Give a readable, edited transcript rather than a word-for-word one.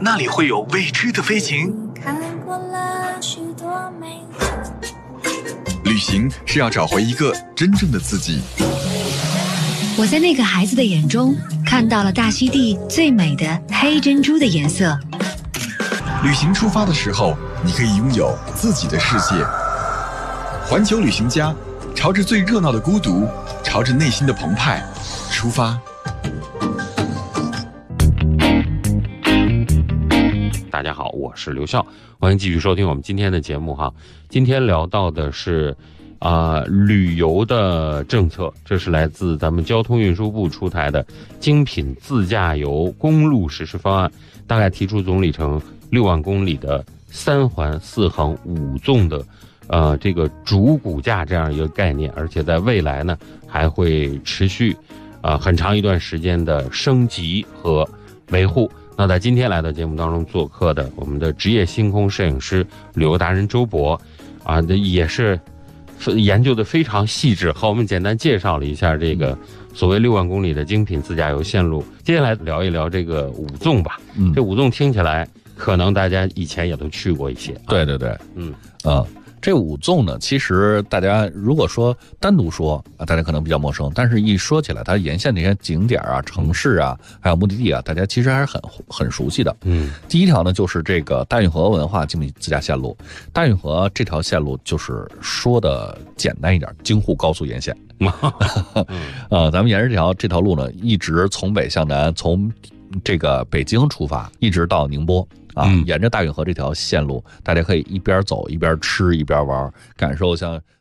那里会有未知的飞行。 看过了许多美旅行是要找回一个真正的自己。 我在那个孩子的眼中看到了大溪地最美的黑珍珠的颜色。 旅行出发的时候，你可以拥有自己的世界。环球旅行家，朝着最热闹的孤独，朝着内心的澎湃出发。 大家好，我是刘笑，欢迎继续收听我们今天的节目哈。今天聊到的是旅游的政策，这是来自咱们交通运输部出台的精品自驾游公路实施方案，大概提出总里程6万公里的3环4横5纵的这个主骨架这样一个概念，而且在未来呢还会持续很长一段时间的升级和维护。那在今天来到节目当中做客的我们的职业星空摄影师旅游达人周博也是研究的非常细致，和我们简单介绍了一下这个所谓6万公里的精品自驾游线路。接下来聊一聊这个5纵吧。这5纵听起来可能大家以前也都去过一些。 对对对，这5纵呢，其实大家如果说单独说大家可能比较陌生，但是一说起来，它沿线这些景点啊、城市啊，还有目的地啊，大家其实还是很熟悉的。第一条呢，就是这个大运河文化精品自驾线路。大运河这条线路就是说的简单一点，京沪高速沿线。咱们沿着这条路呢，一直从北向南，从这个北京出发，一直到宁波。沿着大运河这条线路，大家可以一边走一边吃一边玩，感受像